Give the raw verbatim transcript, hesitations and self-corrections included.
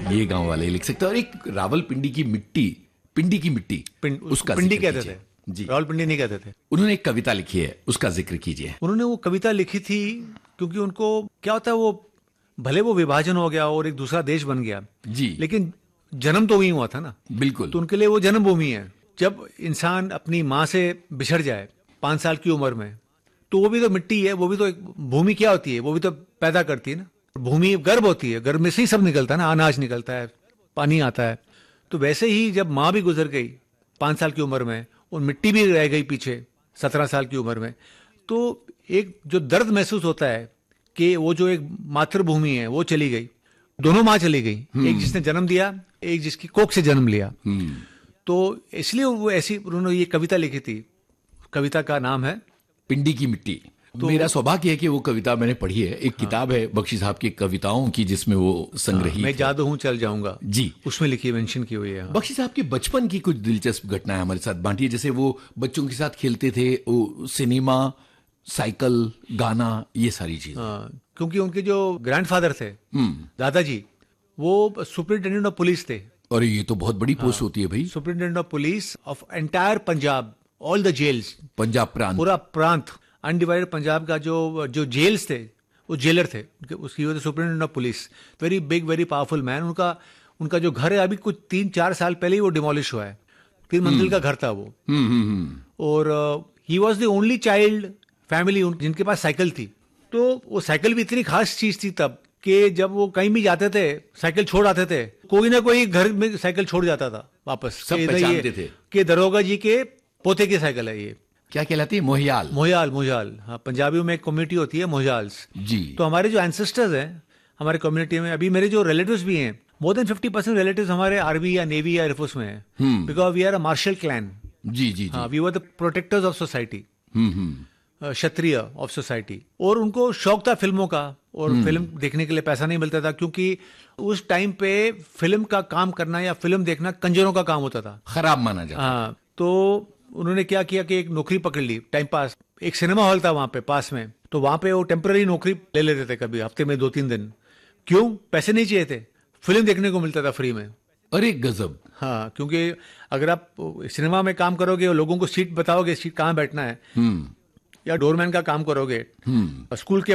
ये गांव वाले लिख सकते हैं। और एक रावलपिंडी की मिट्टी, पिंडी की मिट्टी, पिंड, उसका पिंडी जिक्र कहते कीजिए। थे जी, रावलपिंडी नहीं कहते थे। उन्होंने एक कविता लिखी है, उसका जिक्र कीजिए। उन्होंने वो कविता लिखी थी क्योंकि उनको क्या होता है, वो भले वो विभाजन हो गया और एक दूसरा देश बन गया जी, लेकिन जन्म तो वहीं हुआ था ना। बिल्कुल। तो उनके लिए वो जन्मभूमि है। जब इंसान अपनी माँ से बिछड़ जाए पांच साल की उम्र में, तो वो भी तो मिट्टी है, वो भी तो एक भूमि क्या होती है, वो भी तो पैदा करती है ना। भूमि गर्भ होती है, गर्भ में से ही सब निकलता है ना, अनाज निकलता है, पानी आता है। तो वैसे ही जब माँ भी गुजर गई पांच साल की उम्र में और मिट्टी भी रह गई पीछे सत्रह साल की उम्र में, तो एक जो दर्द महसूस होता है कि वो जो एक मातृभूमि है वो चली गई, दोनों माँ चली गई, एक जिसने जन्म दिया, एक जिसकी कोख से जन्म लिया। तो इसलिए वो ऐसी उन्होंने ये कविता लिखी थी। कविता का नाम है पिंडी की मिट्टी। तो मेरा सौभाग्य है कि वो कविता मैंने पढ़ी है। एक हाँ, किताब है बख्शी साहब की कविताओं की जिसमें वो संग्रहित हाँ, मैं जादू हूं चल जाऊंगा जी, उसमें लिखी मेंशन की हुई है। हाँ। बख्शी साहब के बचपन की कुछ दिलचस्प घटनाएं हमारे साथ बांटिए। जैसे वो बच्चों के साथ खेलते थे, वो सिनेमा, साइकिल, गाना, ये सारी चीजें। हाँ, क्योंकि उनके जो ग्रैंडफादर थे दादाजी, वो सुपरिटेंडेंट ऑफ पुलिस थे। और ये तो बहुत बड़ी पोस्ट होती है भाई। Superintendent of police of entire Punjab, all the gels, Punjab प्रांत, पूरा प्रांत, अनडिवाइडेड पंजाब का जो जो जेल्स थे, वो जेलर थे, उसकी वजह से superintendent of police, very big very powerful man. उनका उनका जो घर है अभी कुछ तीन चार साल पहले ही वो डिमोलिश हुआ है। तीन मंजिल का घर था वो। हम्म हम्म और he was the only child family जिनके पास साइकिल थी। तो वो साइकिल भी इतनी खास चीज थी तब कि जब वो कहीं भी जाते थे साइकिल छोड़ आते थे, कोई ना कोई घर में साइकिल छोड़ जाता था वापस। सब पहचानते थे कि दरोगा जी के पोते की साइकिल है ये। क्या कहलाती है? मोहियाल। मोहियाल, मोहियाल। हाँ, पंजाबियों में एक कम्युनिटी होती है मोहियाल्स जी। तो हमारे जो एंसेस्टर्स हैं हमारे कम्युनिटी में, अभी मेरे जो रिलेटिव्स भी हैं, more than fifty percent relatives हमारे आर्मी या नेवी या एयरफोर्स में हैं, because we are a martial clan. जी जी हाँ, we were the protectors of society, hmm Kshatriya of society. और उनको शौक था फिल्मों का, और फिल्म देखने के लिए पैसा नहीं मिलता था क्योंकि उस टाइम पे फिल्म का काम करना या फिल्म देखना कंजरों का काम होता था, खराब माना जाता। हाँ, तो उन्होंने क्या किया कि एक नौकरी पकड़ ली टाइम पास। एक सिनेमा हॉल था वहां पे पास में, तो वहां पे वो टेम्पररी नौकरी ले लेते थे कभी हफ्ते में दो तीन दिन। क्यों? पैसे नहीं चाहिए थे, फिल्म देखने को मिलता था फ्री में। अरे गजब। हाँ, क्योंकि अगर आप सिनेमा में काम करोगे और लोगों को सीट बताओगे, सीट कहाँ बैठना है, या डोरमैन का काम करोगे, स्कूल के